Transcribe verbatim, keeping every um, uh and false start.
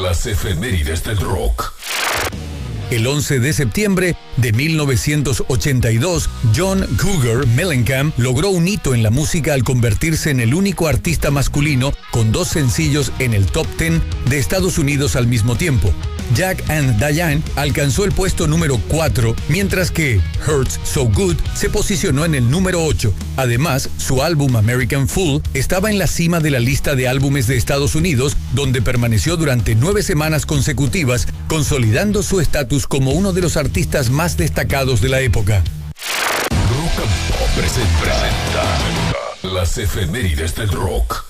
Las efemérides del rock. El once de septiembre de mil novecientos ochenta y dos, John Cougar Mellencamp logró un hito en la música al convertirse en el único artista masculino con dos sencillos en el top diez de Estados Unidos al mismo tiempo. Jack and Diane alcanzó el puesto número cuatro, mientras que Hurts So Good se posicionó en el número ocho. Además, su álbum American Fool estaba en la cima de la lista de álbumes de Estados Unidos, donde permaneció durante nueve semanas consecutivas, consolidando su estatus como uno de los artistas más destacados de la época. Rock and Pop presenta, presenta las efemérides del rock.